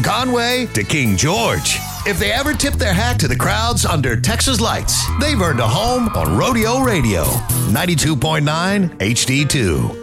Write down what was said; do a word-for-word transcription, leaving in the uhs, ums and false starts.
Conway to King George. If they ever tip their hat to the crowds under Texas lights, they've earned a home on Rodeo Radio, ninety-two point nine H D two.